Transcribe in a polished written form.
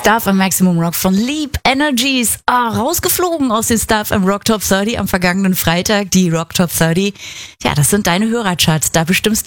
Stuff am Maximum Rock von Leap Energies. Rausgeflogen aus den Stuff am Rock Top 30 am vergangenen Freitag. Die Rock Top 30. Ja, das sind deine Hörercharts. Da bestimmst